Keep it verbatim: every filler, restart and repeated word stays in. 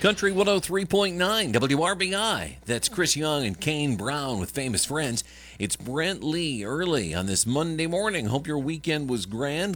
Country one oh three point nine W R B I. That's Chris Young and Kane Brown with Famous Friends. It's Brent Lee early on this Monday morning. Hope your weekend was grand.